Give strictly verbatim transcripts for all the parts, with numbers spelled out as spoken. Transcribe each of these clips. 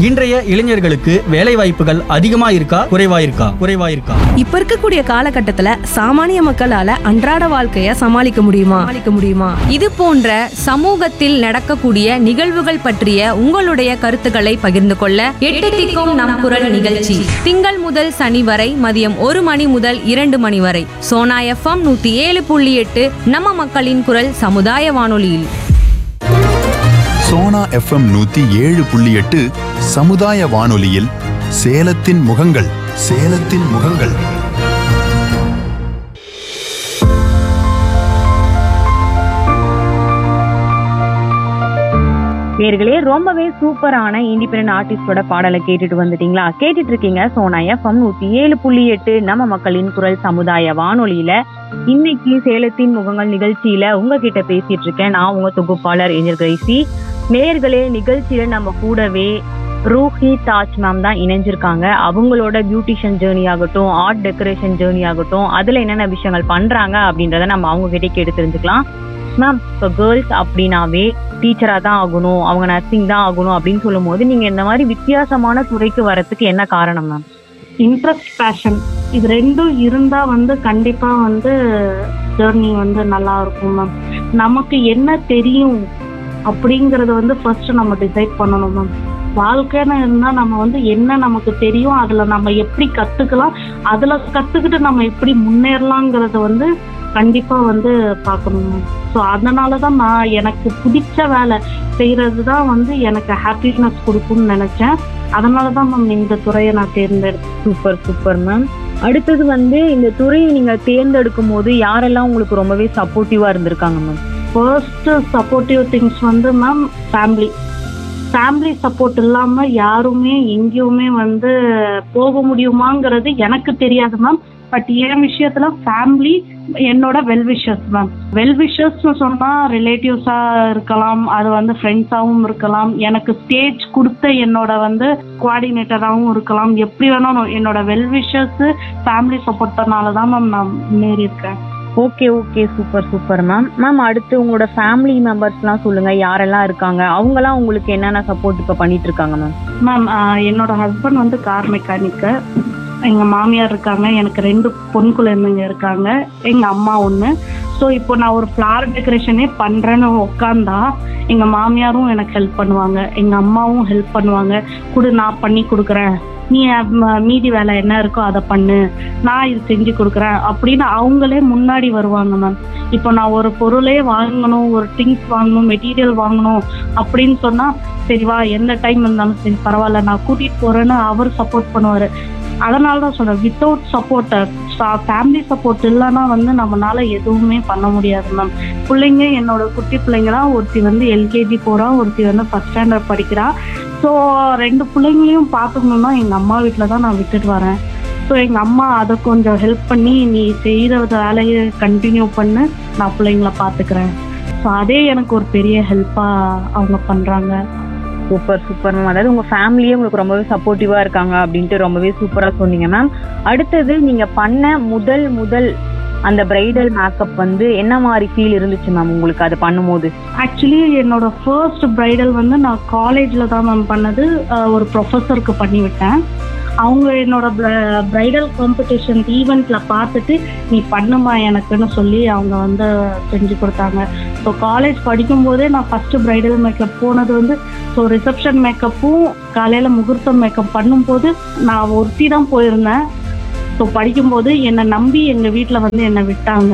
இன்றைய இளைஞர்களுக்கு வேலை வாய்ப்புகள் அதிகமா இருக்கா குறைவா இருக்கா குறைவா இருக்கா இப்ப இருக்கக்கூடிய காலகட்டத்துல சாமானிய மக்களால அன்றாட வாழ்க்கைய சமாளிக்க முடியுமா சமாளிக்க முடியுமா இது போன்ற சமூகத்தில் நடக்கக்கூடிய நிகழ்வுகள் பற்றிய உங்களுடைய கருத்துக்களை பகிர்ந்து கொள்ள எட்டு திக்கும் நம் குரல் நிகழ்ச்சி திங்கள் முதல் சனி வரை மதியம் ஒரு மணி முதல் இரண்டு மணி வரை சோனா எஃப்எம் நூத்தி ஏழு புள்ளி எட்டு நம்ம மக்களின் குரல் சமுதாய வானொலியில். சோனா எஃப்எம் நூத்தி ஏழு புள்ளி எட்டு சமுதாய வானொலியில் சேலத்தின் முகங்கள் சேலத்தின் முகங்கள். நேர்களே, ரொம்பவே சூப்பரான இண்டிபெண்டன்ட் ஆர்டிஸ்டோட பாடலை கேட்டுட்டு வந்துட்டீங்களா? கேட்டுட்டு இருக்கீங்க சோனா எஃப்எம் நூத்தி ஏழு புள்ளி எட்டு நம்ம மக்களின் குரல் சமுதாய வானொலியில. இன்னைக்கு சேலத்தின் முகங்கள் நிகழ்ச்சியில உங்ககிட்ட பேசிட்டு இருக்கேன் நான், உங்க தொகுப்பாளர் ஏஞ்சல் கிரேசி. நேர்களே, நிகழ்ச்சியில நம்ம கூடவே ரூஹி தாஜ் மேம் தான் இணைஞ்சிருக்காங்க. அவங்களோட பியூட்டிஷியன் ஜேர்னி ஆகட்டும், ஆர்ட் டெக்கரேஷன் ஜேர்னி ஆகட்டும், அதுல என்னென்ன விஷயங்கள் பண்றாங்க அப்படின்றத நம்ம அவங்க கிட்டே கேட்டு தெரிஞ்சுக்கலாம். மேம், இப்போ கேர்ள்ஸ் அப்படின்னாவே டீச்சரா தான் ஆகணும், அவங்க நர்சிங் தான் ஆகணும் அப்படின்னு சொல்லும் போது நீங்க இந்த மாதிரி வித்தியாசமான துறைக்கு வரதுக்கு என்ன காரணம் மேம்? இன்ட்ரெஸ்ட், பேஷன், இது ரெண்டும் இருந்தா வந்து கண்டிப்பா வந்து ஜேர்னி வந்து நல்லா இருக்கும் மேம். நமக்கு என்ன தெரியும் அப்படிங்கறத வந்து ஃபர்ஸ்ட் நம்ம டிசைட் பண்ணணும் மேம். வாழ்க்கைன்னு இருந்தா நம்ம வந்து என்ன நமக்கு தெரியும், அதுல நம்ம எப்படி கத்துக்கலாம், அதுல கத்துக்கிட்டு நம்ம எப்படி முன்னேறலாங்கிறத வந்து கண்டிப்பா வந்து பார்க்கணும் மேம். ஸோ அதனாலதான் நான் எனக்கு பிடிச்ச வேலை செய்யறது தான் வந்து எனக்கு ஹாப்பினஸ் கொடுக்கும்னு நினைச்சேன். அதனாலதான் மேம் இந்த துறையை நான் தேர்ந்தெடுத்தேன். Super super ma'am. அடுத்தது வந்து இந்த துறையை நீங்க தேர்ந்தெடுக்கும் போது யாரெல்லாம் உங்களுக்கு ரொம்பவே சப்போர்ட்டிவா இருந்திருக்காங்க மேம்? ஃபர்ஸ்ட் சப்போர்ட்டிவ் திங்ஸ் வந்து மேம் ஃபேமிலி. ஃபேமிலி சப்போர்ட் இல்லாம யாருமே எங்கேயுமே வந்து போக முடியுமாங்கிறது எனக்கு தெரியாது மேம். பட் என் விஷயத்துல ஃபேமிலி என்னோட வெல்விஷர்ஸ் மேம். வெல்விஷர்ஸ்னு சொன்னா ரிலேட்டிவ்ஸா இருக்கலாம், அது வந்து ஃப்ரெண்ட்ஸாவும் இருக்கலாம், எனக்கு ஸ்டேஜ் கொடுத்த என்னோட வந்து கோஆர்டினேட்டராகவும் இருக்கலாம், எப்படி வேணாலும் என்னோட வெல்விஷர்ஸ் ஃபேமிலி சப்போர்ட்னாலதான் மேம் நான் முன்னேறி இருக்கேன். Okay okay super super ma'am. Ma'am, அடுத்து உங்களோட ஃபேமிலி மெம்பர்ஸ்லாம் சொல்லுங்க, யாரெல்லாம் இருக்காங்க, அவங்கலாம் உங்களுக்கு என்னென்ன சப்போர்ட் இப்போ பண்ணிட்டு இருக்காங்க மேம்? மேம், என்னோட ஹஸ்பண்ட் வந்து கார் மெக்கானிக்கு, எங்க மாமியார் இருக்காங்க, எனக்கு ரெண்டு பொன் குழந்தைங்க இருக்காங்க, எங்க அம்மா ஒன்று. ஸோ இப்போ நான் ஒரு ஃப்ளவர் டெக்கரேஷனே பண்றேன்னு உட்காந்தா எங்க மாமியாரும் எனக்கு ஹெல்ப் பண்ணுவாங்க, எங்க அம்மாவும் ஹெல்ப் பண்ணுவாங்க. கூட நான் பண்ணி கொடுக்குறேன், நீ மீதி வேலை என்ன இருக்கோ அதை பண்ணு, நான் இது செஞ்சு கொடுக்குறேன் அப்படின்னு அவங்களே முன்னாடி வருவாங்க மேம். இப்போ நான் ஒரு பொருளே வாங்கணும், ஒரு திங்ஸ் வாங்கணும், மெட்டீரியல் வாங்கணும் அப்படின்னு சொன்னா சரி வா, எந்த டைம் இருந்தாலும் சரி பரவாயில்ல நான் கூட்டிட்டு போறேன்னு அவர் சப்போர்ட் பண்ணுவாரு. அதனால தான் சொல்றேன், வித்தவுட் சப்போர்ட்டர், ஃபேமிலி சப்போர்ட் இல்லைன்னா வந்து நம்மளால எதுவுமே பண்ண முடியாது மேம். பிள்ளைங்க என்னோட குட்டி பிள்ளைங்க தான், ஒருத்தி வந்து எல்கேஜி போறா, ஒருத்தி வந்து ஃபர்ஸ்ட் ஸ்டாண்டர்ட் படிக்கிறா. ஸோ ரெண்டு பிள்ளைங்களையும் பார்த்துக்கணும்னா எங்கள் அம்மா வீட்டில் தான் நான் விட்டுட்டு வரேன். ஸோ எங்கள் அம்மா அதை கொஞ்சம் ஹெல்ப் பண்ணி நீ செய்கிற வேலையை கண்டினியூ பண்ணு, நான் பிள்ளைங்கள பார்த்துக்கிறேன். ஸோ அதே எனக்கு ஒரு பெரிய ஹெல்ப்பாக அவங்க பண்ணுறாங்க. Super super ma'am. அதாவது உங்க ஃபேமிலியே உங்களுக்கு ரொம்பவே சப்போர்ட்டிவா இருக்காங்க அப்படின்ட்டு ரொம்பவே சூப்பரா சொன்னீங்க மேம். அடுத்தது நீங்க பண்ண முதல் முதல் அந்த பிரைடல் மேக்கப் வந்து என்ன மாதிரி ஃபீல் இருந்துச்சு மேம் உங்களுக்கு அதை பண்ணும்போது? ஆக்சுவலி என்னோட ஃபர்ஸ்ட் பிரைடல் வந்து நான் காலேஜ்ல தான் மேம் பண்ணது. ஒரு ப்ரொஃபஸருக்கு பண்ணி விட்டேன். அவங்க என்னோட பிரைடல் காம்படிஷன் ஈவெண்ட்ல பார்த்துட்டு நீ பண்ணுமா எனக்குன்னு சொல்லி அவங்க வந்து செஞ்சு கொடுத்தாங்க. ஸோ காலேஜ் படிக்கும் போதே நான் ஃபர்ஸ்ட் பிரைடல் மேக்கப் போனது வந்து, ஸோ ரிசப்ஷன் மேக்கப்பும் காலையில முகூர்த்தம் மேக்கப் பண்ணும்போது நான் ஒருத்தி தான் போயிருந்தேன். ஸோ படிக்கும்போது என்னை நம்பி எங்கள் வீட்டில் வந்து என்னை விட்டாங்க.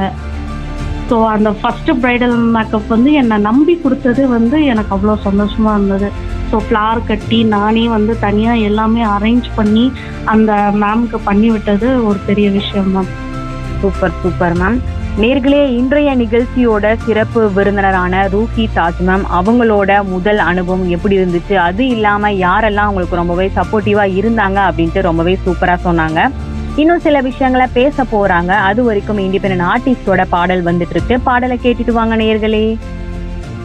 ஸோ அந்த ஃபர்ஸ்ட் பிரைடல் மேக்கப் வந்து என்னை நம்பி கொடுத்தது வந்து எனக்கு அவ்வளோ சந்தோஷமா இருந்தது. ஸோ ஃப்ளார் கட்டி நானே வந்து தனியாக எல்லாமே அரேஞ்ச் பண்ணி அந்த மேம்க்கு பண்ணி விட்டது ஒரு பெரிய விஷயம் மேம். Super super ma'am. நேர்களே, இன்றைய நிகழ்ச்சியோட சிறப்பு விருந்தினரான ரூஹி தாஜ் மேம் அவங்களோட முதல் அனுபவம் எப்படி இருந்துச்சு, அது இல்லாம யாரெல்லாம் உங்களுக்கு ரொம்பவே சப்போர்ட்டிவா இருந்தாங்க அப்படின்ட்டு ரொம்பவே சூப்பரா சொன்னாங்க. இன்னும் சில விஷயங்களை பேச போறாங்க. அது வரைக்கும் இண்டிபெண்டன்ட் ஆர்டிஸ்டோட பாடல் வந்துட்டு இருக்கு. பாடலை கேட்டுட்டு வாங்க நேர்களே.